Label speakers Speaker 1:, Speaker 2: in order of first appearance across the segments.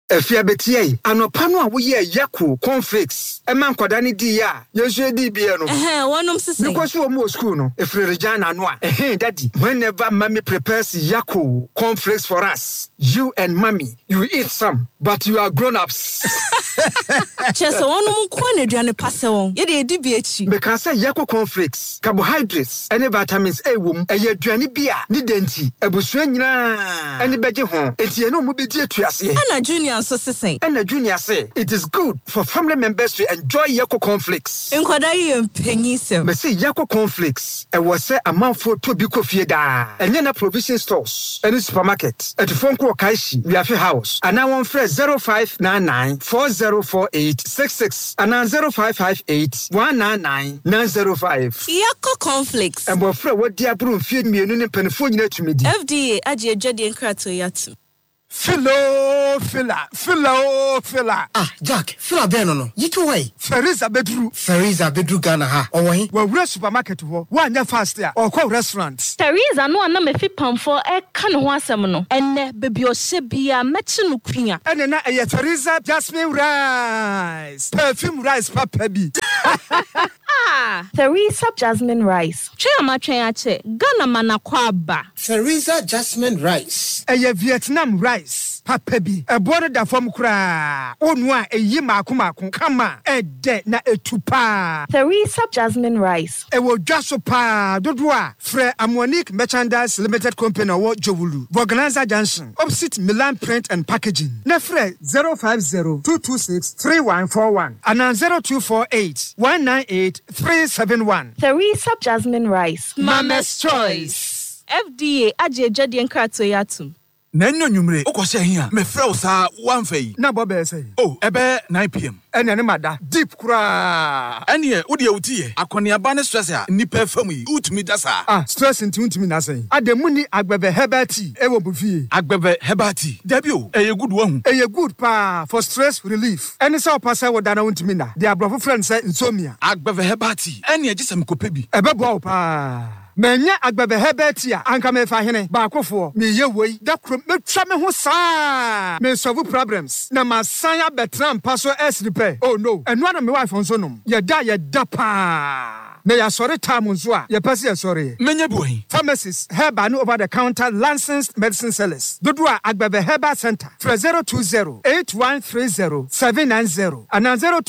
Speaker 1: Efia betie anopa no a wo ye yako conflicts e man kwada ne di ya yesu di bia no
Speaker 2: wonom sese
Speaker 1: because wo mo school no efre regina no a daddy whenever mommy prepares yako conflicts for us you and mommy you eat some but you are grown ups
Speaker 2: chese wonom ko na aduane pase won ye de di bi echi
Speaker 1: because yako conflicts carbohydrates and vitamins A wom e aduane bia ni denti ebusua nyina eni beje ho enti no mo be di atuase
Speaker 2: ana junior so sese
Speaker 1: and junior say it is good for family members to enjoy yako conflicts.
Speaker 2: Enkwada ye mpanyi sem.
Speaker 1: Me say yako conflicts e was say amanfo to bi kofie da. Enye na provision stores, any supermarket, at Fonko Kaishi, we have house. And now on fresh 0599-404866 and now 0558-199-905.
Speaker 2: Yako conflicts.
Speaker 1: And we free what dia bru feed me no penfo nyina tumi di.
Speaker 2: FDA aje adwade enkrato yatu.
Speaker 3: Fila.
Speaker 4: Ah, Jack, Fila Benono. Yitu way.
Speaker 3: Feriza bedru Ghana ha. Owen. We supermarket ho. Wanya fast ya. Or call restaurants.
Speaker 2: Feriza no na me fi pamfo e kan ho asem no. Enne bebi o hye bia mechi no kwia.
Speaker 3: Enne na e Feriza jasmine rice. Perfume rice papa bi.
Speaker 2: Ah, Feriza jasmine rice. Twa amatwen ache. Ghana manakwa ba.
Speaker 4: Feriza jasmine rice.
Speaker 3: E Vietnam rice. Papa bi e bono da fam kura onu a eyi maako kama e de na etupa
Speaker 2: Feriza jasmine rice
Speaker 3: e wo dwaso pa dodo a frɛ Amonique Merchandise Limited Company wo Jowulu Organizer Junction opposite Milan Print and Packaging na frɛ 050-226-3141 and 0248-198-371
Speaker 2: Feriza jasmine rice
Speaker 3: Mama's Choice
Speaker 2: FDA aje adwade enkrato yatum
Speaker 5: Nanyo nyumre okose hia me frɛ wo saa wamfai
Speaker 3: na bobe say
Speaker 5: ebe 9 pm
Speaker 3: ene ne mada deep kura
Speaker 5: ene wo de wutie akoniaba ne stress a nipa fam yi utumi da saa
Speaker 3: stress nti utumi na say ademu ni agbebe herbal tea e wo bufie
Speaker 5: agbebe herbal tea dabi o eye good wahu
Speaker 3: eye good pa for stress relief ene say opasa wo dana utumi na de abrofo friend say insomnia
Speaker 5: agbebe herbal tea ene agisam kope bi
Speaker 3: ebebo wo pa Menya agbebe hebetia anka me fa hene ba akofo me ye woi da krom metwa me ho saa me solve problems na masanya betram paso repair oh no eno na me wife nso nom ye da pa me ya sorry time nso a ye pese ye sorry
Speaker 5: menya buohi
Speaker 3: pharmacies herba no over the counter licensed medicine sellers dodo a agbebe herba center 020-8130-790 and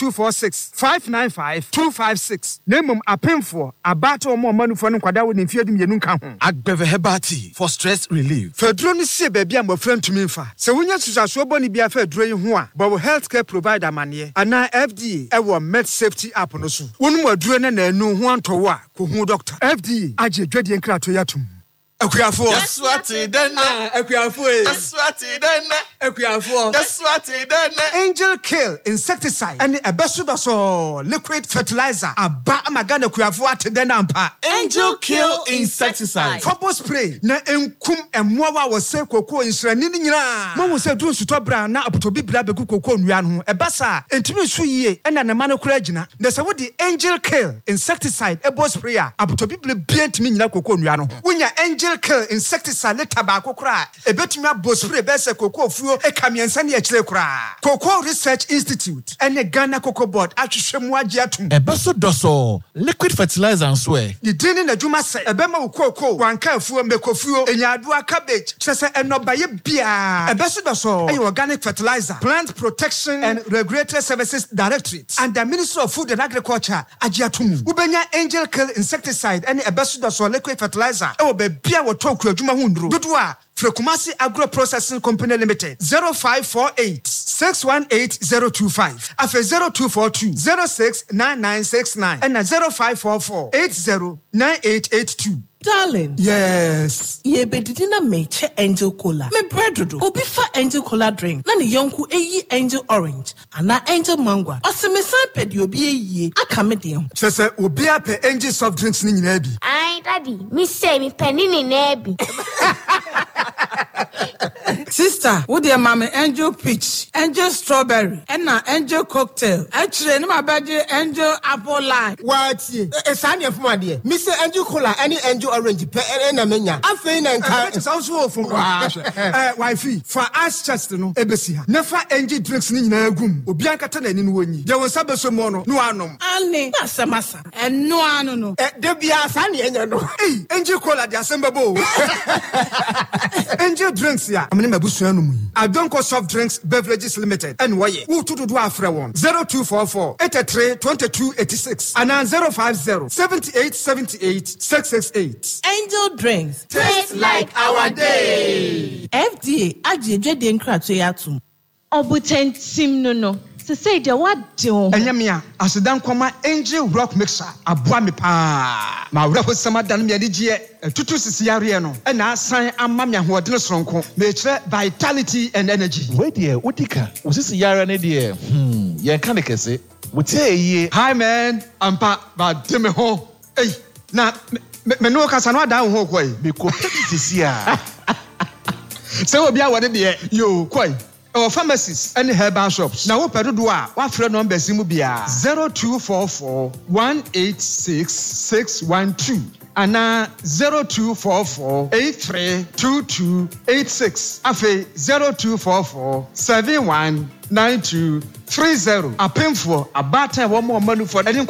Speaker 3: 0246-595-256 nemum apemfo abato mo manufo no kwada
Speaker 5: Agbeve herbal tea for stress relief.
Speaker 3: Fedro ni se baby am friend to me fa. Se wonya susaso boni bia fedro yi ho a, but healthcare provider mane ana FDA e wo med safety app no so. Wonu aduro na anu ho antowo a ko hu doctor. FDA age dwade enkrato yatum.
Speaker 5: Akuafo.
Speaker 4: That's what it done.
Speaker 3: Akuafo.
Speaker 4: That's what it done.
Speaker 3: Akuafo.
Speaker 4: That's what it done.
Speaker 3: Angel Kill insecticide and a besubaso liquid fertilizer. Aba magana akuafo ateden ampa.
Speaker 4: Angel Kill insecticide.
Speaker 3: Fobo spray na enkum emmoa wo se koko insrani ni nyina. Mo wo se dun suto bra na apotobi bra beku koko nua no. Ebasa entimi su yie na na mano kura gina. Na se wo di Angel Kill insecticide ebo spray a apotobi bra bia entimi nyina koko nua no. Wonya Angel Kill insecticide leta ba kokora ebetumi abospray be se koko fuo ekamiensa ne akire kora. Cocoa Research Institute and Ghana Cocoa Board atwhwemu age atum.
Speaker 6: Ebeso doso liquid fertilizer nso e.
Speaker 3: Di dini na dwuma se ebema wo cocoa wanka afuo mekofuo enyadoa cabbage kyese enobaye bia. Ebeso doso e organic fertilizer plant protection and regulatory services directorate and the Ministry of Food and Agriculture age atum. Ubenya Angel Kill insecticide and ebeso doso liquid fertilizer e wo be bia wo to kwa dwuma hundro dodo a Frekumasi Agro Processing Company Limited 0548-618-025 afe 0242-069969 and 0544-809882.
Speaker 7: Darling.
Speaker 3: Yes.
Speaker 7: Ye bedidina meche Angel Cola. Me bread obi fa Angel Cola drink. Na ni yonku eyi Angel Orange. Ana Angel Mango. Oseme san pedi obi eyi. Aka me dem.
Speaker 3: Sese obi ape Angel soft drinks ni nyina bi.
Speaker 8: Ai daddy, me say me penny ni na bi.
Speaker 7: Sister, wo de mama angel peach, angel strawberry, and na angel cocktail. Actually, no my badge angel apple lime.
Speaker 8: What? Sani of my dear. Mr. Angel Cola, any angel orange, and a mania. I think
Speaker 3: It's also from wifey. For us, just no, Ebesia. Never angel drinks in a room. Obianca Tana in Winnie. There was Sabaso Mono, no anum.
Speaker 7: Anne, that's a massa. And no, I don't know.
Speaker 8: there be a Sani and no.
Speaker 3: Hey, angel Cola, the Assembly Bowl. Angel drinks, yeah. I'm in a bushano. I don't call soft drinks, beverages limited. And why? Who to do after one? 0244 83 22 86 and 050 78 78 668.
Speaker 7: Angel drinks.
Speaker 8: Taste like our day.
Speaker 7: FDA, Ajay den krato yatum.
Speaker 2: Obutentim no. To say the what do?
Speaker 3: Enyamia, asidan kwama angel rock mixer. Abua me pa. Ma wura sama dan me adigye tutu sisi yare no. E na asan amma me ahoɔden soronko. Me kire vitality and energy.
Speaker 6: Wait there, Utika. Usisi yara ne there. Ye kan de kese. Wutie
Speaker 3: Hi man, ampa ba de me ho. Hey, na me no kasa no adan ho koi.
Speaker 6: me ko sisi a.
Speaker 3: Se obi a wode de yo koi. Our pharmacies and herbal shops. Now, what do what friend number Simubia 0244 186 612 and 0244 8322 86. Afe 0244 7192 30. A painful, a batter, one more money for any